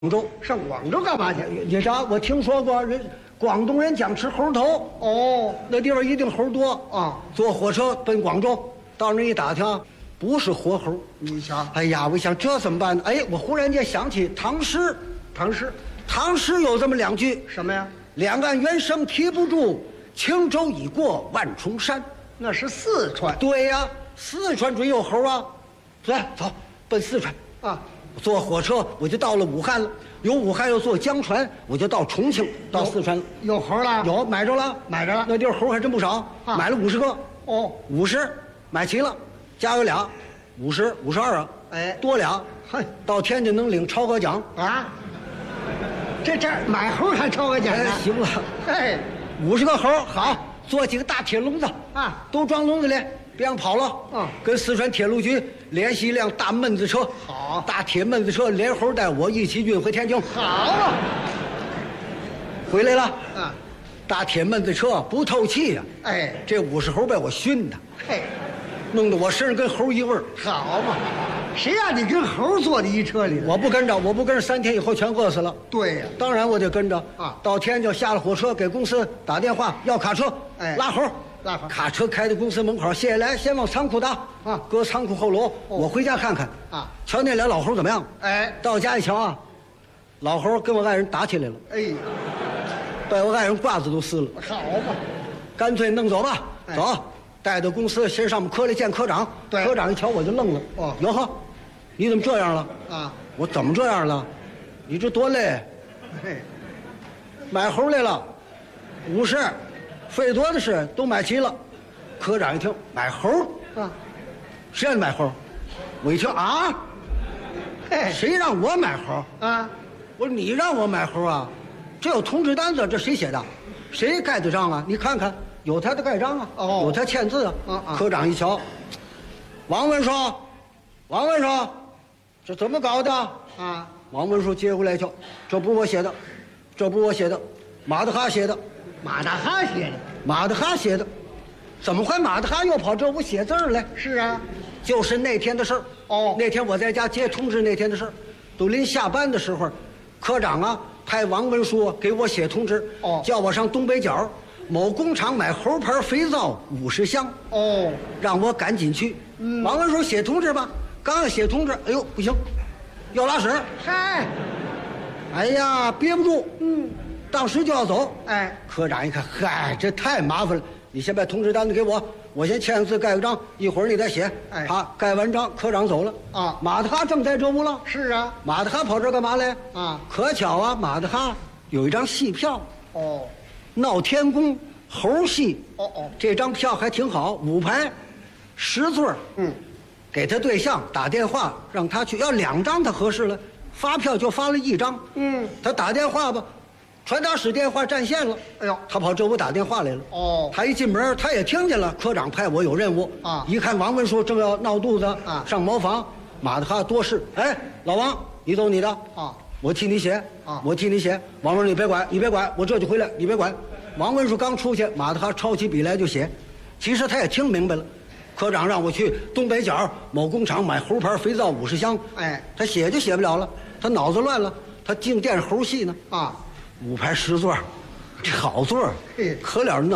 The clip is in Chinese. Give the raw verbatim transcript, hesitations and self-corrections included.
广州上广州干嘛去？ 你啥？我听说过人广东人讲吃猴头， 哦， 那地方一定猴多啊。 坐火车奔广州，到那一打听，不是活猴。 你瞧， 哎呀，我想这怎么办呢？哎，我忽然间想起唐诗， 唐诗唐诗有这么两句： 什么呀？ 两岸猿声啼不住，轻舟已过万重山。 那是四川对呀、四川准有猴啊。来，走，奔四川。 啊。 坐火车我就到了武汉了，由武汉又坐江船，我就到重庆，到四川了。 有猴了？ 有买着了， 买着了。 那地儿猴还真不少， 啊买了五十个。 哦， 五十买齐了，家有俩，五十五十二啊。 哎多俩， 嘿， 到天津能领超额奖。 啊，这这买猴还超个奖呢？ 哎，行了， 哎， 五十个猴好，做几个大铁笼子啊， 都装笼子里，别让跑了。 嗯跟四川铁路局联系一辆大闷子车， 好大铁闷子车连猴带我一起运回天津。 好啊， 回来了， 啊， 大铁闷子车不透气呀、 哎， 这五十猴被我熏的， 嘿， 弄得我身上跟猴一味儿。 好嘛，谁让你跟猴坐在一车里了？ 我不跟着，我不跟着，三天以后全饿死了。 对呀， 当然我得跟着啊到天津下了火车，给公司打电话要卡车， 哎拉猴， 拉猴卡车开到公司门口，卸下来先往仓库打， 啊搁仓库后楼。我回家看看， 啊， 瞧那俩老猴怎么样？ 哎， 到家一瞧啊，老猴跟我爱人打起来了， 哎， 把我爱人褂子都撕了， 好嘛， 干脆弄走吧， 哎走，带到公司，先上我们科里见科长。 对科长一瞧我就愣了， 哦哟呵，你怎么这样了？ 啊， 我怎么这样了？你这多累。 嘿， 买猴来了，五十，费多的是，都买齐了。科长一听买猴， 啊， 谁让你买猴？我一听啊， 嘿， 谁让我买猴？ 啊， 我说你让我买猴啊？这有通知单子，这谁写的？谁盖的章啊？你看看，有他的盖章啊， 哦有他签字啊。 啊啊科长一瞧，王文说，王文说，这怎么搞的？ 啊， 王文书接过来一瞧，这不是我写的，这不是我写的，马德哈写的， 马大哈写的。 马德哈写的，怎么会马德哈又跑这屋写字儿来？ 是啊， 就是那天的事儿。 哦那天我在家接通知那天的事儿，都临下班的时候，科长啊派王文书给我写通知， 哦叫我上东北角某工厂买猴牌肥皂五十箱， 哦， 让我赶紧去。 嗯王文书写通知吧，刚要写通知，哎呦不行，要拉屎， 嗨， 哎呀憋不住， 嗯， 当时就要走。 哎， 科长一看，嗨，这太麻烦了，你先把通知单子给我，我先签个字盖个章，一会儿你再写。 哎他盖完章，科长走了。 啊马德哈正在这屋了。 是啊， 马德哈跑这儿干嘛来？ 啊可巧啊，马德哈有一张戏票， 哦， 闹天宫猴戏。 哦哦， 这张票还挺好，五排，十座儿。 嗯， 给他对象打电话让他去，要两张他合适了，发票就发了一张。 嗯， 他打电话吧，传达室电话占线了。 哎呦， 他跑这屋打电话来了。 哦， 他一进门，他也听见了，科长派我有任务啊一看王文书正要闹肚子啊上茅房，马德哈多事。哎，老王，你走你的啊， 我替你写啊我替你写。王文书，你别管，你别管，我这就回来，你别管。王文书刚出去，马德哈抄起笔来就写。其实他也听明白了，科长让我去东北角某工厂买猴牌肥皂五十箱。 哎， 他写就写不了了，他脑子乱了，他净惦猴戏呢。 啊， 五排十座，这好座儿嘿可了那。